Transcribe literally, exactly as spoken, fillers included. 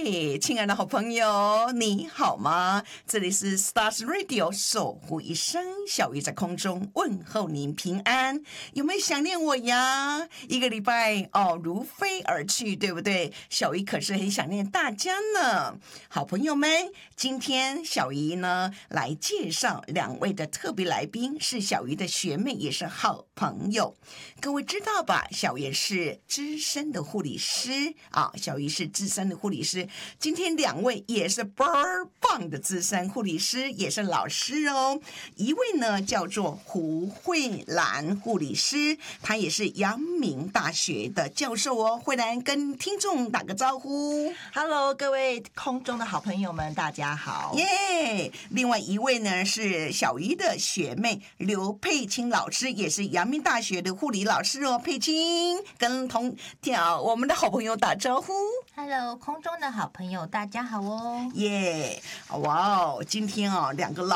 嘿，亲爱的好朋友，你好吗？这里是 Stars Radio 守护一生，小鱼在空中问候您平安。有没有想念我呀？一个礼拜哦，如飞而去，对不对？小鱼可是很想念大家呢。好朋友们，今天小鱼呢来介绍两位的特别来宾，是小鱼的学妹，也是好朋友。各位知道吧？小鱼是资深的护理师啊，小鱼是资深的护理师。今天两位也是倍儿棒的资深护理师，也是老师哦。一位呢叫做胡慧兰护理师，她也是阳明大学的教授哦。慧兰跟听众打个招呼。 Hello， 各位空中的好朋友们，大家好。 耶、yeah! 另外一位呢是小鱼的学妹刘佩青老师，也是阳明大学的护理老师哦。佩青跟同条我们的好朋友打招呼。 Hello， 空中的好朋友，大家好哦！ 耶，哇哦，今天啊，两个老